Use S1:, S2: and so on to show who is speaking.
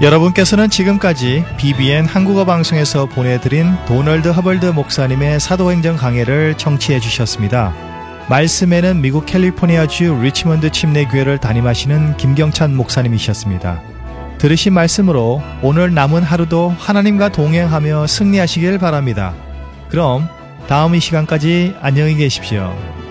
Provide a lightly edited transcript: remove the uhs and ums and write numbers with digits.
S1: 여러분께서는 지금까지 BBN 한국어 방송에서 보내드린 도널드 허벌드 목사님의 사도행전 강해를 청취해 주셨습니다. 말씀에는 미국 캘리포니아주 리치먼드 침례교회를 담임하시는 김경찬 목사님이셨습니다. 들으신 말씀으로 오늘 남은 하루도 하나님과 동행하며 승리하시길 바랍니다. 그럼 다음 이 시간까지 안녕히 계십시오.